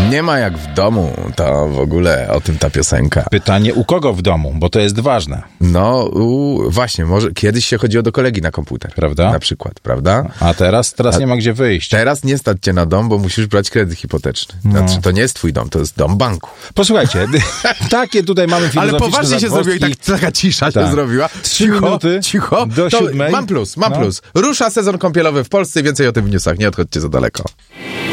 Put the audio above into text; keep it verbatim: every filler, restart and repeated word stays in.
Nie ma jak w domu, to w ogóle o tym ta piosenka. Pytanie, u kogo w domu, bo to jest ważne. No, u, właśnie, może kiedyś się chodziło do kolegi na komputer. Prawda? Na przykład, prawda? A teraz, teraz A nie ma gdzie wyjść. Teraz nie stać cię na dom, bo musisz brać kredyt hipoteczny. Znaczy, no. To nie jest twój dom, to jest dom banku. Posłuchajcie, takie tutaj mamy filozoficzne Ale poważnie się zrobiło i tak taka cisza tak. się zrobiła. Trzy cicho, minuty cicho. do To siódmej. Mam plus, mam no. plus. Rusza sezon kąpielowy w Polsce, więcej o tym w newsach, nie odchodźcie za daleko.